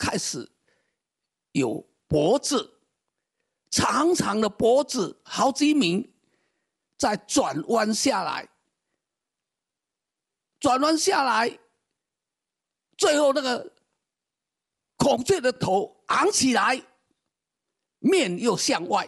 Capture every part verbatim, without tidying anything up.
开始有脖子，长长的脖子，好几米，再转弯下来，转弯下来，最后那个孔雀的头昂起来，面又向外。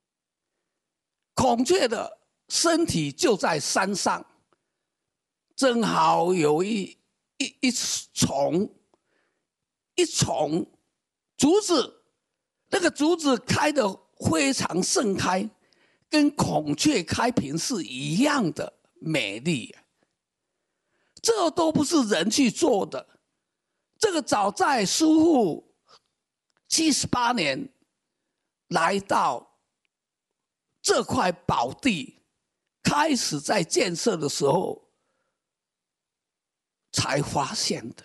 孔雀的身体就在山上，正好有一一一丛一丛竹子，那个竹子开得非常盛开，跟孔雀开屏是一样的美丽。这都不是人去做的，这个早在苏护七十八年来到这块宝地，开始在建设的时候才发现的。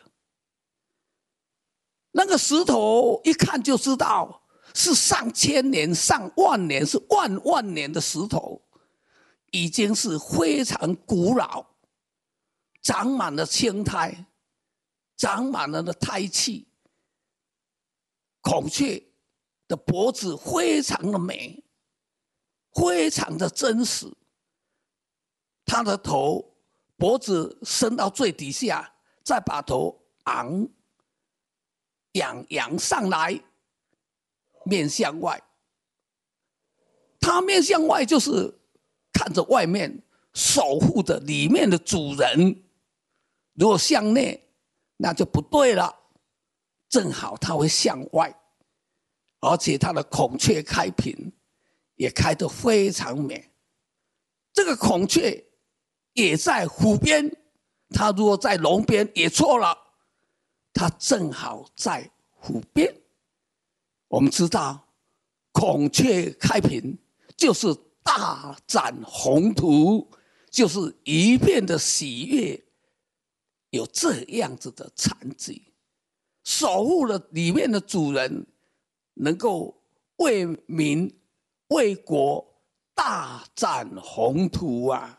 那个石头一看就知道是上千年、上万年，是万万年的石头，已经是非常古老，长满了青苔，长满了的胎气。孔雀的脖子非常的美，非常的真实。它的头脖子伸到最底下，再把头昂仰扬上来，面向外。它面向外就是看着外面，守护着里面的主人。如果向内，那就不对了。正好它会向外，而且它的孔雀开屏也开得非常美。这个孔雀也在湖边，它如果在龙边也错了，它正好在湖边。我们知道孔雀开屏就是大展宏图，就是一片的喜悦，有这样子的产绩，守护了里面的主人，能够为民为国大展宏图啊，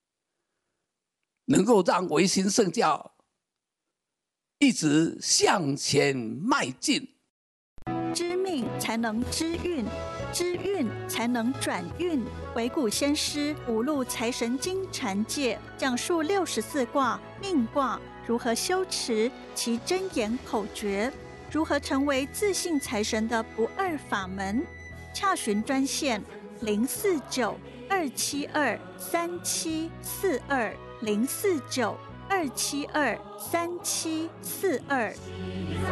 能够让维新圣教一直向前迈进。 知命才能知运，知运才能转运。惟古先师五路财神经禅界讲述六十四卦命卦如何修持其真言口诀，如何成为自信财神的不二法门。洽询专线零四九二七二三七四二零四九二七二三七四二。